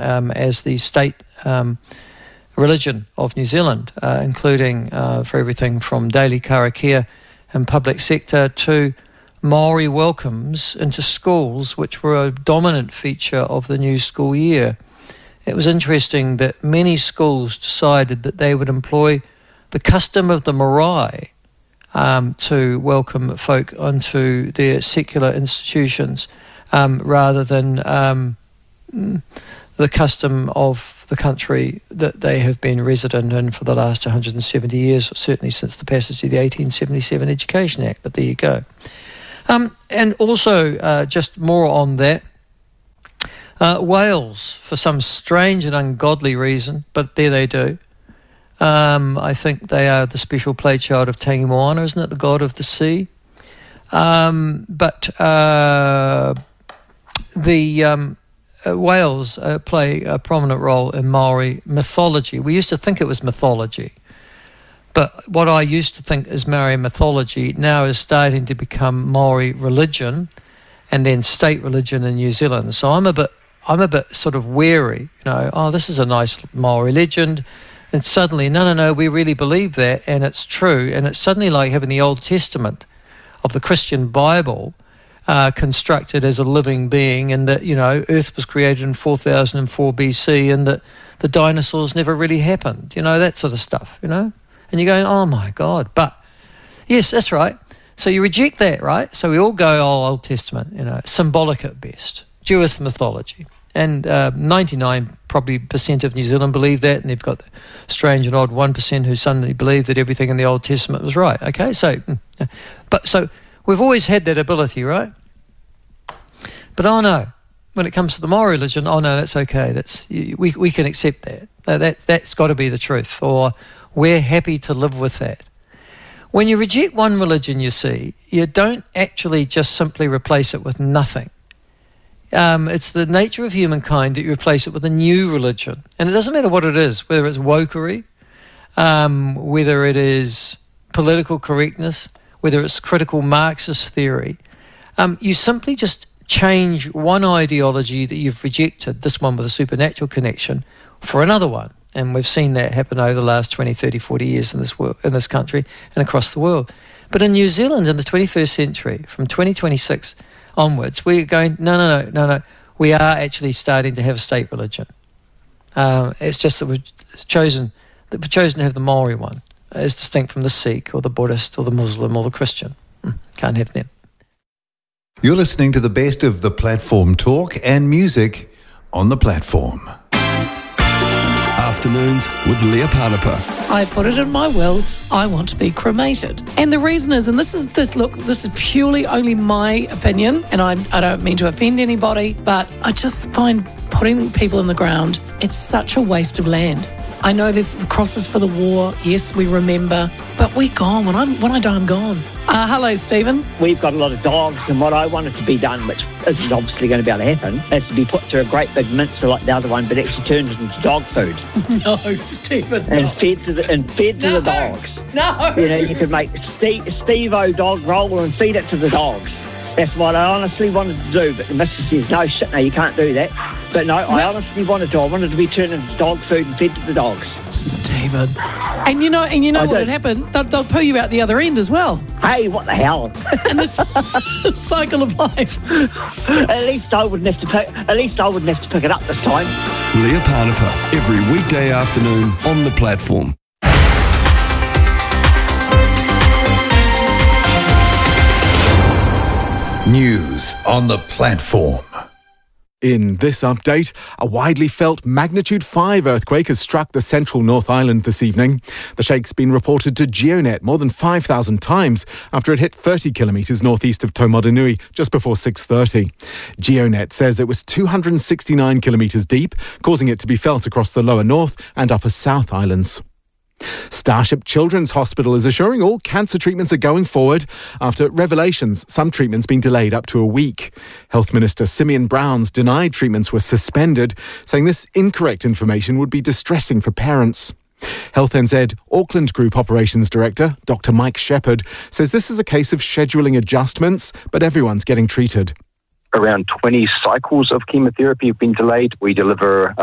as the state religion of New Zealand, including for everything from daily karakia and public sector to Māori welcomes into schools, which were a dominant feature of the new school year. It was interesting that many schools decided that they would employ the custom of the marae to welcome folk onto their secular institutions rather than the custom of the country that they have been resident in for the last 170 years, certainly since the passage of the 1877 Education Act. But there you go. And also, just more on that, Wales, for some strange and ungodly reason, but there they do. I think they are the special playchild of Tangi Moana, isn't it, the god of the sea? Wales play a prominent role in Maori mythology. We used to think it was mythology, but what I used to think is Maori mythology now is starting to become Maori religion and then state religion in New Zealand. So I'm a bit sort of wary, this is a nice Maori legend, and suddenly, no, we really believe that, and it's true, and it's suddenly like having the Old Testament of the Christian Bible constructed as a living being, and that, Earth was created in 4004 BC, and that the dinosaurs never really happened, that sort of stuff, and you're going, oh my God. But yes, that's right. So you reject that, right? So we all go, Old Testament, symbolic at best, Jewish mythology. And 99% probably of New Zealand believe that, and they've got the strange and odd 1% who suddenly believe that everything in the Old Testament was right. Okay, so we've always had that ability, right? But no, when it comes to the Maori religion, no, that's okay. We can accept that. That's got to be the truth, or we're happy to live with that. When you reject one religion, you see, you don't actually just simply replace it with nothing. It's the nature of humankind that you replace it with a new religion. And it doesn't matter what it is, whether it's wokery, whether it is political correctness, whether it's critical Marxist theory. You simply just change one ideology that you've rejected, this one with a supernatural connection, for another one. And we've seen that happen over the last 20, 30, 40 years in this country and across the world. But in New Zealand in the 21st century, from 2026 onwards, we're going, no. We are actually starting to have a state religion. It's just that we've chosen to have the Maori one, as distinct from the Sikh or the Buddhist or the Muslim or the Christian. Can't have them. You're listening to the best of the platform talk and music on the platform. Afternoons with Leah Panapa. I put it in my will, I want to be cremated. And the reason is, and this is purely only my opinion, and I don't mean to offend anybody, but I just find putting people in the ground, it's such a waste of land. I know there's the crosses for the war, yes, we remember, but we're gone. When I die, I'm gone. Hello, Stephen. We've got a lot of dogs, and what I wanted to be done, which isn't obviously going to be able to happen, is to be put through a great big mincer like the other one, but actually turned it into dog food. No, Stephen. And fed to the dogs. No. You could make Steve-O dog roll and feed it to the dogs. That's what I honestly wanted to do, but the missus says, no, you can't do that. But no, I honestly wanted to. I wanted to be turned into dog food and fed to the dogs. Stephen. And you know what would happen? They'll pull you out the other end as well. Hey, what the hell? And this cycle of life. At least I wouldn't have to pick it up this time. Leah Panapa, every weekday afternoon on the platform. News on the platform. In this update, a widely felt magnitude 5 earthquake has struck the central North Island this evening. The shake's been reported to GeoNet more than 5,000 times after it hit 30 kilometres northeast of Taumarunui just before 6:30. GeoNet says it was 269 kilometres deep, causing it to be felt across the lower North and upper South Islands. Starship Children's Hospital is assuring all cancer treatments are going forward after revelations some treatments been delayed up to a week. Health Minister Simeon Brown's denied treatments were suspended, saying this incorrect information would be distressing for parents. Health NZ Auckland Group Operations Director Dr Mike Shepherd says this is a case of scheduling adjustments, but everyone's getting treated. Around 20 cycles of chemotherapy have been delayed. We deliver